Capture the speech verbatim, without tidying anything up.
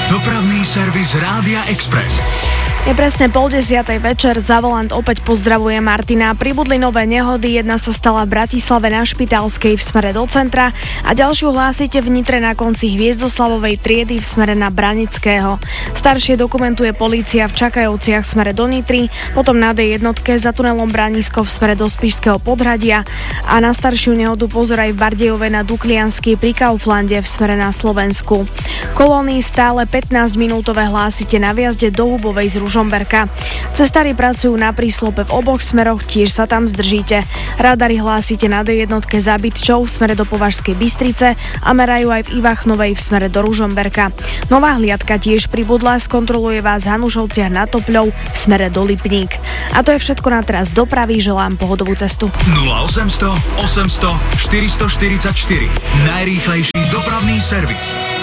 Dopravný servis Rádia Express. Je presne pol desiatej večer, za volant opäť pozdravuje Martina. Pribudli nové nehody, jedna sa stala v Bratislave na Špitálskej v smere do centra a ďalšiu hlásite v Nitre na konci Hviezdoslavovej triedy v smere na Branického. Staršie dokumentuje polícia v Čakajovciach v smere do Nitry, potom na dé jednotke za tunelom Branisko v smere do Spišského Podhradia a na staršiu nehodu pozor aj v Bardejove na Dukliansky pri Kauflande v smere na Slovensku. Kolónii stále pätnásťminútové hlásite na viazde do Hubovej z Ružomberka. Cestári pracujú na príslope v oboch smeroch, tiež sa tam zdržíte. Radary hlásite na dé jednotke za Bytčou v smere do Považskej Bystrice a merajú aj v Ivachnovej v smere do Ružomberka. Nová hliadka tiež pribudla, skontroluje vás v Hanušovciach nad Topľou v smere do Lipník. A to je všetko na teraz dopravy, želám pohodovú cestu. nula osemsto osemsto štyristoštyridsaťštyri. Najrýchlejší dopravný servis.